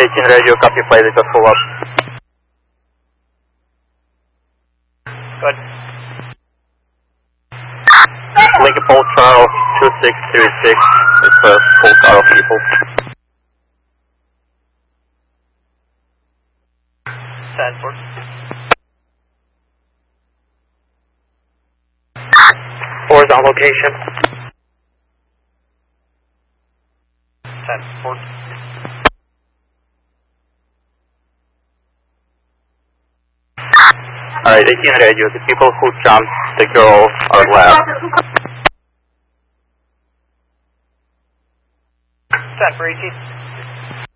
18 radio, copy flight request full up. Good. Lincoln Pole Charles 2636, it's a full car of people. Stanford. Four is on location. Stanford. Alright, 18 radio, the people who jumped the girl are left. Stanford 18.